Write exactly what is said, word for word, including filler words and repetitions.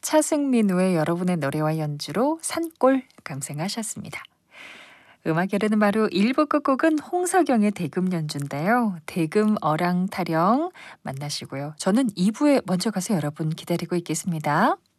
차승민우의 여러분의 노래와 연주로 산골 감상하셨습니다. 음악 여르는 바로 일 부 끝곡은 홍석영의 대금 연주인데요. 대금 어랑 타령 만나시고요. 저는 이 부에 먼저 가서 여러분 기다리고 있겠습니다.